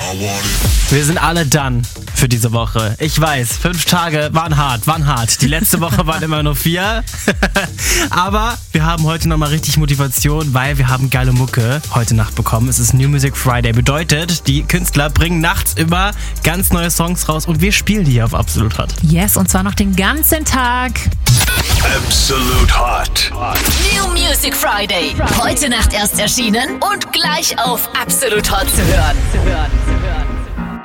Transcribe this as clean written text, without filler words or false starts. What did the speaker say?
Wir sind alle done für diese Woche. Ich weiß, 5 Tage waren hart. Die letzte Woche waren immer nur 4. Aber wir haben heute nochmal richtig Motivation, weil wir haben geile Mucke heute Nacht bekommen. Es ist New Music Friday. Bedeutet, die Künstler bringen nachts immer ganz neue Songs raus und wir spielen die hier auf Absolut Hot. Yes, und zwar noch den ganzen Tag. Absolute Hot. New Music Friday. Heute Nacht erst erschienen und gleich auf Absolut Hot zu hören.